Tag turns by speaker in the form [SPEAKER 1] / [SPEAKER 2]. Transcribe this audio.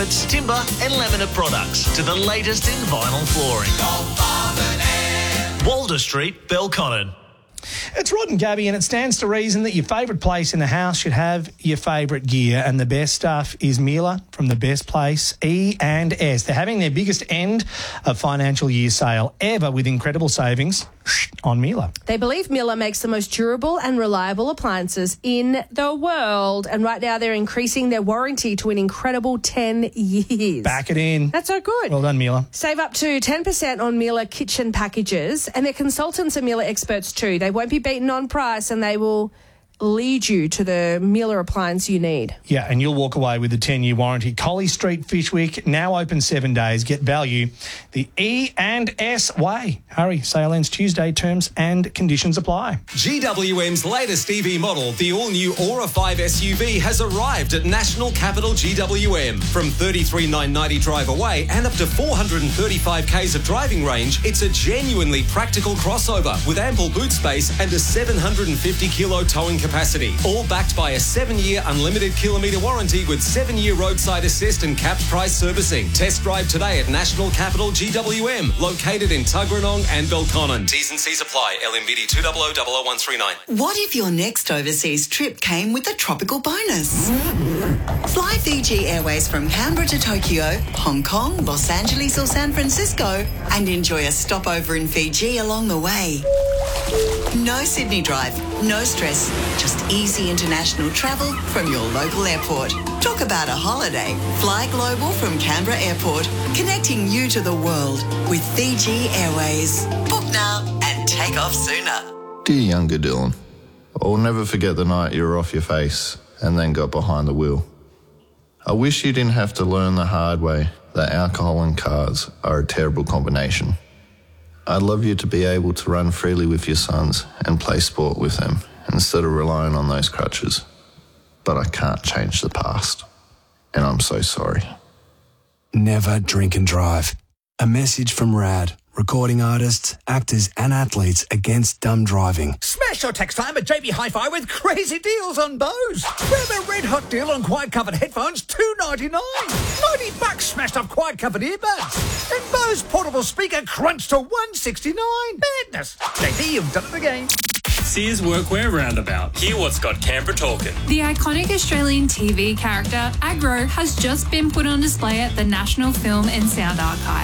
[SPEAKER 1] It's timber and laminate products to the latest in vinyl flooring. Walder Street, Belconnen.
[SPEAKER 2] It's Rod and Gabby, and it stands to reason that your favourite place in the house should have your favourite gear, and the best stuff is Miele from the best place, E&S. They're having their biggest end of financial year sale ever with incredible savings on Miele.
[SPEAKER 3] They believe Miele makes the most durable and reliable appliances in the world, and right now they're increasing their warranty to an incredible 10 years.
[SPEAKER 2] Back it in.
[SPEAKER 3] That's so good.
[SPEAKER 2] Well done, Miele.
[SPEAKER 3] Save up to 10% on Miele kitchen packages, and their consultants are Miele experts too. They won't be beaten on price, and they will lead you to the Miele appliance you need.
[SPEAKER 2] Yeah, and you'll walk away with a 10-year warranty. Collie Street Fishwick, now open 7 days. Get value the E&S way. Hurry, sale ends Tuesday. Terms and conditions apply.
[SPEAKER 4] GWM's latest EV model, the all-new Aura 5 SUV, has arrived at National Capital GWM. From $33,990 drive away and up to 435 k's of driving range, it's a genuinely practical crossover with ample boot space and a 750-kilo towing capacity. All backed by a 7-year unlimited kilometre warranty with 7-year roadside assist and capped price servicing. Test drive today at National Capital GWM, located in Tuggeranong and Belconnen. T's and C's apply. LMBD 2000139.
[SPEAKER 5] What if your next overseas trip came with a tropical bonus? Fly Fiji Airways from Canberra to Tokyo, Hong Kong, Los Angeles or San Francisco, and enjoy a stopover in Fiji along the way. No Sydney drive, no stress, just easy international travel from your local airport. Talk about a holiday. Fly global from Canberra Airport, connecting you to the world with Fiji Airways. Book now and take off sooner.
[SPEAKER 6] Dear younger Dylan, I'll never forget the night you were off your face and then got behind the wheel. I wish you didn't have to learn the hard way that alcohol and cars are a terrible combination. I'd love you to be able to run freely with your sons and play sport with them instead of relying on those crutches. But I can't change the past, and I'm so sorry.
[SPEAKER 7] Never drink and drive. A message from RAD, recording artists, actors and athletes against dumb driving.
[SPEAKER 8] Smash your tax time at JB Hi-Fi with crazy deals on Bose. Grab a red hot deal on quiet covered headphones, $2.99. $90 smashed up quiet covered earbuds. And Bose portable speaker crunched to $169. Madness. JB, you've done it again.
[SPEAKER 9] Sears Workwear Roundabout. Hear what's got Canberra talking.
[SPEAKER 10] The iconic Australian TV character, Agro, has just been put on display at the National Film and Sound Archive.